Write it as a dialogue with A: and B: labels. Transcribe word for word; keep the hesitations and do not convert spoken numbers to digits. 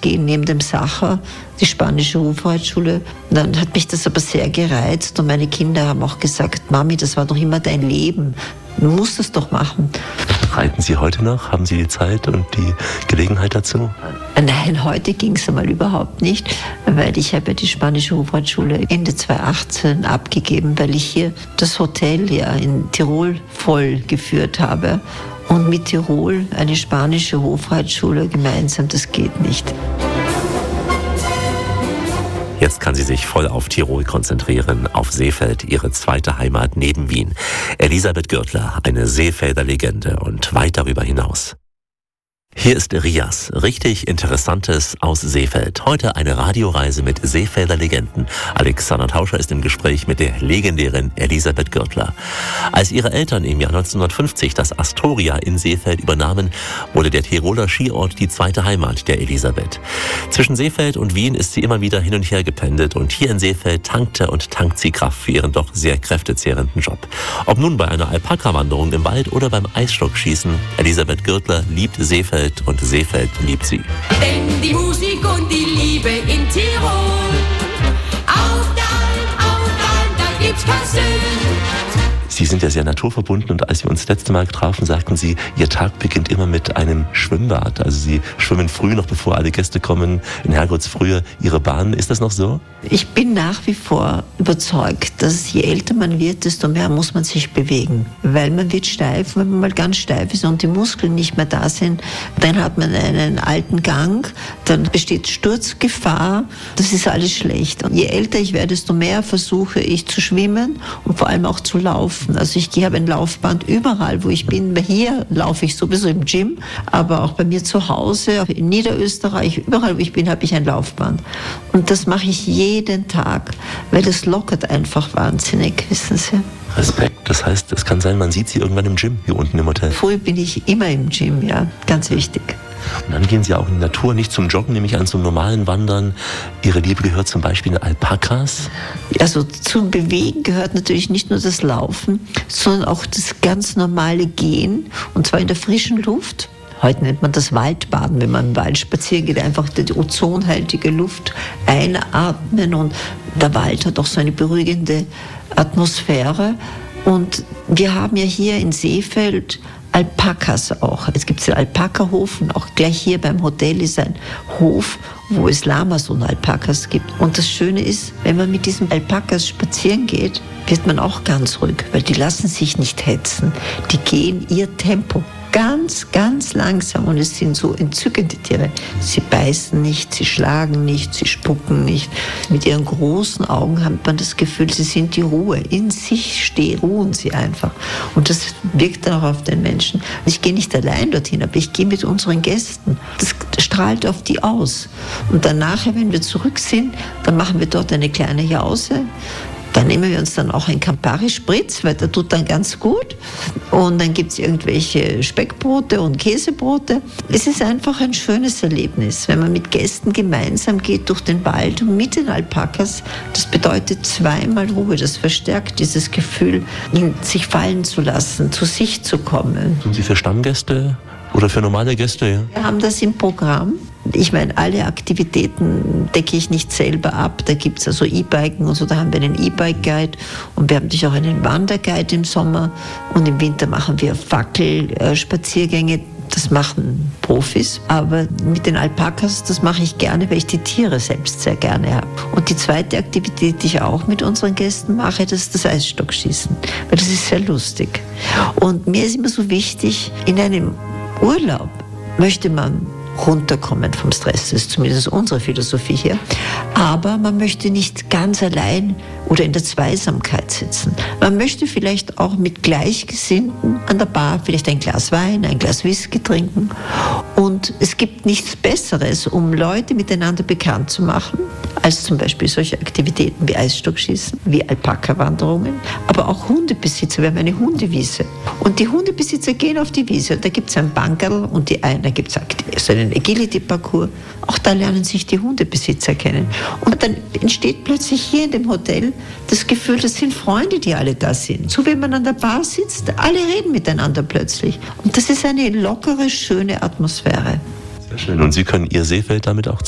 A: gehen neben dem Sacher, die spanische Hofreitschule. Dann hat mich das aber sehr gereizt und meine Kinder haben auch gesagt, Mami, das war doch immer dein Leben. Du musst es doch machen.
B: Reiten Sie heute noch? Haben Sie die Zeit und die Gelegenheit dazu?
A: Nein, heute ging es einmal überhaupt nicht, weil ich habe die spanische Hofreitschule Ende zweitausendachtzehn abgegeben, weil ich hier das Hotel ja in Tirol voll geführt habe. Und mit Tirol eine spanische Hofreitschule gemeinsam, das geht nicht.
B: Jetzt kann sie sich voll auf Tirol konzentrieren, auf Seefeld, ihre zweite Heimat neben Wien. Elisabeth Gürtler, eine Seefelder Legende und weit darüber hinaus. Hier ist Rias, richtig Interessantes aus Seefeld. Heute eine Radioreise mit Seefelder Legenden. Alexander Tauscher ist im Gespräch mit der legendären Elisabeth Gürtler. Als ihre Eltern im Jahr neunzehnhundertfünfzig das Astoria in Seefeld übernahmen, wurde der Tiroler Skiort die zweite Heimat der Elisabeth. Zwischen Seefeld und Wien ist sie immer wieder hin und her gependelt und hier in Seefeld tankte und tankt sie Kraft für ihren doch sehr kräftezehrenden Job. Ob nun bei einer Alpaka-Wanderung im Wald oder beim Eisstockschießen, Elisabeth Gürtler liebt Seefeld und Seefeld liebt sie.
C: Denn die Musik und die Liebe in Tirol, auf Alm, auf Alm, da gibt's kein.
B: Sie sind ja sehr naturverbunden und als wir uns das letzte Mal trafen, sagten Sie, Ihr Tag beginnt immer mit einem Schwimmbad. Also Sie schwimmen früh, noch bevor alle Gäste kommen, in Herrgottsfrühe Ihre Bahn. Ist das noch so?
A: Ich bin nach wie vor überzeugt, dass je älter man wird, desto mehr muss man sich bewegen. Weil man wird steif, wenn man mal ganz steif ist und die Muskeln nicht mehr da sind, dann hat man einen alten Gang, dann besteht Sturzgefahr. Das ist alles schlecht. Und je älter ich werde, desto mehr versuche ich zu schwimmen und vor allem auch zu laufen. Also ich habe ein Laufband überall, wo ich bin. Hier laufe ich sowieso im Gym, aber auch bei mir zu Hause, in Niederösterreich, überall wo ich bin, habe ich ein Laufband. Und das mache ich jeden Tag, weil das lockert einfach wahnsinnig, wissen Sie.
B: Respekt. Das heißt, es kann sein, man sieht Sie irgendwann im Gym hier unten im Hotel.
A: Früher bin ich immer im Gym, ja, ganz wichtig.
B: Und dann gehen Sie auch in die Natur, nicht zum Joggen, nämlich an zum normalen Wandern. Ihre Liebe gehört zum Beispiel den Alpakas.
A: Also zum Bewegen gehört natürlich nicht nur das Laufen, sondern auch das ganz normale Gehen, und zwar in der frischen Luft. Heute nennt man das Waldbaden, wenn man im Wald spazieren geht, einfach die ozonhaltige Luft einatmen. Und der Wald hat auch so eine beruhigende Atmosphäre. Und wir haben ja hier in Seefeld Alpakas auch. Es gibt den Alpaka-Hof und auch gleich hier beim Hotel ist ein Hof, wo es Lamas und Alpakas gibt. Und das Schöne ist, wenn man mit diesen Alpakas spazieren geht, wird man auch ganz ruhig, weil die lassen sich nicht hetzen. Die gehen ihr Tempo. Ganz, ganz langsam, und es sind so entzückende Tiere. Sie beißen nicht, sie schlagen nicht, sie spucken nicht. Mit ihren großen Augen hat man das Gefühl, sie sind die Ruhe. In sich stehen, ruhen sie einfach. Und das wirkt dann auch auf den Menschen. Ich gehe nicht allein dorthin, aber ich gehe mit unseren Gästen. Das strahlt auf die aus. Und dann nachher, wenn wir zurück sind, dann machen wir dort eine kleine Jause. Dann nehmen wir uns dann auch einen Campari-Spritz, weil der tut dann ganz gut. Und dann gibt es irgendwelche Speckbrote und Käsebrote. Es ist einfach ein schönes Erlebnis, wenn man mit Gästen gemeinsam geht durch den Wald und mit den Alpakas. Das bedeutet zweimal Ruhe. Das verstärkt dieses Gefühl, sich fallen zu lassen, zu sich zu kommen.
B: Sind Sie für Stammgäste oder für normale Gäste? Ja?
A: Wir haben das im Programm. Ich meine, alle Aktivitäten decke ich nicht selber ab. Da gibt es also E-Biken und so, da haben wir einen E-Bike-Guide und wir haben natürlich auch einen Wanderguide im Sommer und im Winter machen wir Fackelspaziergänge. Das machen Profis, aber mit den Alpakas, das mache ich gerne, weil ich die Tiere selbst sehr gerne habe. Und die zweite Aktivität, die ich auch mit unseren Gästen mache, das ist das Eisstockschießen, weil das ist sehr lustig. Und mir ist immer so wichtig, in einem Urlaub möchte man runterkommen vom Stress. Das ist zumindest unsere Philosophie hier. Aber man möchte nicht ganz allein oder in der Zweisamkeit sitzen. Man möchte vielleicht auch mit Gleichgesinnten an der Bar vielleicht ein Glas Wein, ein Glas Whisky trinken. Und es gibt nichts Besseres, um Leute miteinander bekannt zu machen, als zum Beispiel solche Aktivitäten wie Eisstockschießen, wie Alpaka-Wanderungen, aber auch Hundebesitzer. Wir haben eine Hundewiese. Und die Hundebesitzer gehen auf die Wiese. Und da gibt es ein Bankerl und die eine, da gibt es so einen Agility-Parcours. Auch da lernen sich die Hundebesitzer kennen. Und dann entsteht plötzlich hier in dem Hotel das Gefühl, das sind Freunde, die alle da sind. So wie man an der Bar sitzt, alle reden miteinander plötzlich. Und das ist eine lockere, schöne Atmosphäre.
B: Sehr schön. Und Sie können Ihr Seefeld damit auch